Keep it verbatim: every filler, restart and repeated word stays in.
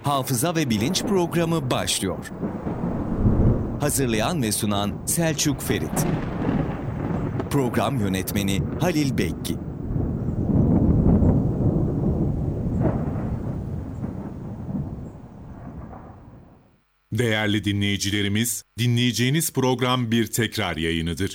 Hafıza ve Bilinç programı başlıyor. Hazırlayan ve sunan Selçuk Ferit. Program yönetmeni Halil Bekki. Değerli dinleyicilerimiz, dinleyeceğiniz program bir tekrar yayınıdır.